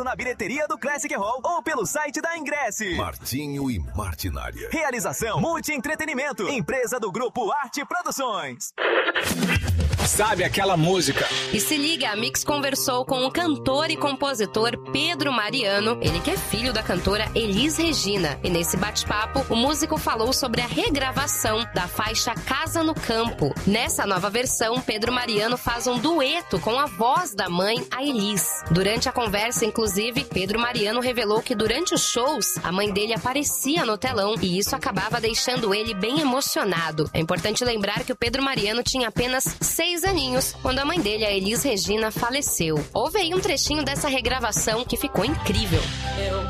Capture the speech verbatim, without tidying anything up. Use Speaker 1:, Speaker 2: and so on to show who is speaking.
Speaker 1: Na bilheteria do Classic Hall ou pelo site da Ingresse.
Speaker 2: Martinho e Martinária.
Speaker 1: Realização Multi Entretenimento, empresa do Grupo Arte Produções.
Speaker 3: Sabe aquela música?
Speaker 4: E se liga, a Mix conversou com o cantor e compositor Pedro Mariano, ele que é filho da cantora Elis Regina. E nesse bate-papo, o músico falou sobre a regravação da faixa Casa no Campo. Nessa nova versão, Pedro Mariano faz um dueto com a voz da mãe, a Elis. Durante a conversa, inclusive, Inclusive, Pedro Mariano revelou que durante os shows, a mãe dele aparecia no telão e isso acabava deixando ele bem emocionado. É importante lembrar que o Pedro Mariano tinha apenas seis aninhos quando a mãe dele, a Elis Regina, faleceu. Houve aí um trechinho dessa regravação que ficou incrível.
Speaker 5: Eu